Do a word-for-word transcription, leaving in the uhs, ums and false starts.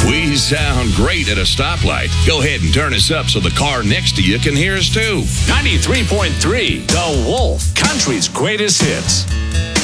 We sound great at a stoplight. Go ahead and turn us up so the car next to you can hear us too. ninety-three point three, The Wolf, country's greatest hits.